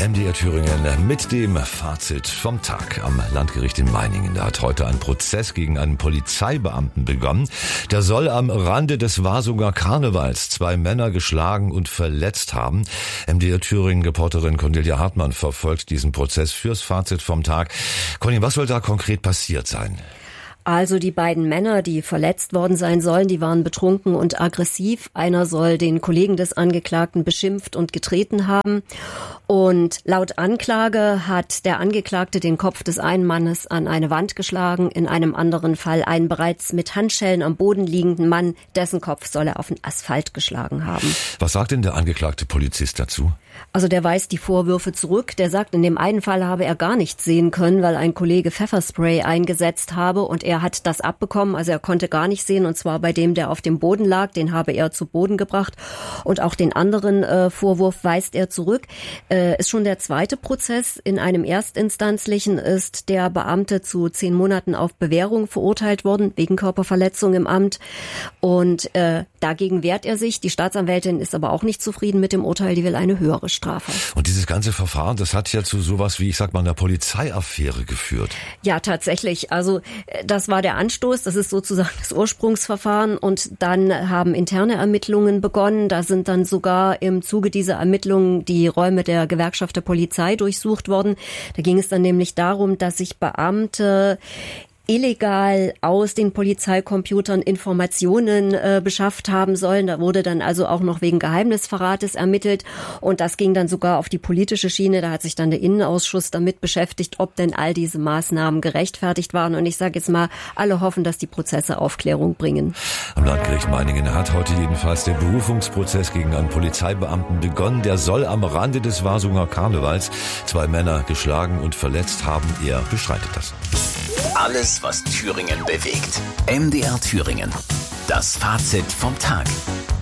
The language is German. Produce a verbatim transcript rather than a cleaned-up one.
M D R Thüringen mit dem Fazit vom Tag am Landgericht in Meiningen. Da hat heute ein Prozess gegen einen Polizeibeamten begonnen. Der soll am Rande des Warsunger Karnevals zwei Männer geschlagen und verletzt haben. M D R Thüringen-Reporterin Cornelia Hartmann verfolgt diesen Prozess fürs Fazit vom Tag. Cornelia, was soll da konkret passiert sein? Also die beiden Männer, die verletzt worden sein sollen, die waren betrunken und aggressiv. Einer soll den Kollegen des Angeklagten beschimpft und getreten haben. Und laut Anklage hat der Angeklagte den Kopf des einen Mannes an eine Wand geschlagen, in einem anderen Fall einen bereits mit Handschellen am Boden liegenden Mann, dessen Kopf soll er auf den Asphalt geschlagen haben. Was sagt denn der angeklagte Polizist dazu? Also der weist die Vorwürfe zurück. Der sagt, in dem einen Fall habe er gar nichts sehen können, weil ein Kollege Pfefferspray eingesetzt habe und er hat das abbekommen. Also er konnte gar nicht sehen, und zwar bei dem, der auf dem Boden lag. Den habe er zu Boden gebracht. Und auch den anderen äh, Vorwurf weist er zurück. Äh, ist schon der zweite Prozess. In einem erstinstanzlichen ist der Beamte zu zehn Monaten auf Bewährung verurteilt worden, wegen Körperverletzung im Amt. Und äh, dagegen wehrt er sich. Die Staatsanwältin ist aber auch nicht zufrieden mit dem Urteil. Die will eine höhere Strafe. Und dieses ganze Verfahren, das hat ja zu sowas wie, ich sag mal, einer Polizeiaffäre geführt. Ja, tatsächlich. Also das war der Anstoß. Das ist sozusagen das Ursprungsverfahren. Und dann haben interne Ermittlungen begonnen. Da sind dann sogar im Zuge dieser Ermittlungen die Räume der Gewerkschaft der Polizei durchsucht worden. Da ging es dann nämlich darum, dass sich Beamte illegal aus den Polizeicomputern Informationen äh, beschafft haben sollen. Da wurde dann also auch noch wegen Geheimnisverrates ermittelt. Und das ging dann sogar auf die politische Schiene. Da hat sich dann der Innenausschuss damit beschäftigt, ob denn all diese Maßnahmen gerechtfertigt waren. Und ich sage jetzt mal, alle hoffen, dass die Prozesse Aufklärung bringen. Am Landgericht Meiningen hat heute jedenfalls der Berufungsprozess gegen einen Polizeibeamten begonnen. Der soll am Rande des Warsunger Karnevals zwei Männer geschlagen und verletzt haben. Er bestreitet das. Alles, was Thüringen bewegt. M D R Thüringen. Das Fazit vom Tag.